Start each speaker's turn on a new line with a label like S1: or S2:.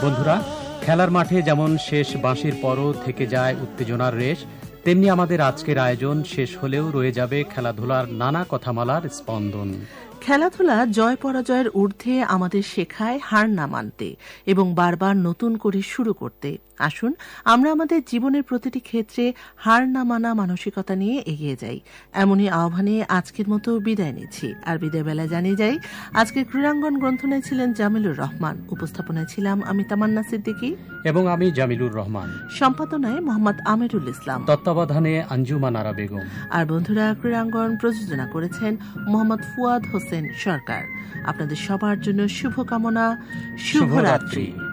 S1: বন্ধুরা, খেলার মাঠে যেমন শেষ বাঁশির পরও থেকে যায় উত্তেজনার রেশ, তেমনি আমাদের আজকের আয়োজন শেষ হলেও রয়ে যাবে খেলাধুলার নানা কথামালার স্পন্দন।
S2: খেলাধুলা জয় পরাজয়ের ঊর্ধ্বে আমাদের শেখায় হার না মানতে এবং বারবার নতুন করে শুরু করতে। আসুন আমরা আমাদের জীবনের প্রতিটি ক্ষেত্রে হার না মানা মানসিকতা নিয়ে এগিয়ে যাই। এমনই আহ্বানে আজকের মতো বিদায় নিচ্ছি। আর বিদায় বেলা জানিয়ে যাই, আজকের ক্রীড়াঙ্গন গ্রন্থনায় ছিলেন জামিলুর রহমান, উপস্থাপনায় ছিলাম আমি তামান্না সিদ্দিকী
S1: এবং আমি জামিলুর রহমান,
S2: সম্পাদনায় মোহাম্মদ আমিরুল ইসলাম,
S1: তত্ত্বাবধানে আঞ্জুমান আরা বেগম।
S2: আর বন্ধুরা, ক্রীড়াঙ্গন প্রযোজনা করেছেন মোহাম্মদ ফুয়াদ হোসেন সরকার। আপনাদের সবার জন্য শুভকামনা, শুভরাত্রি।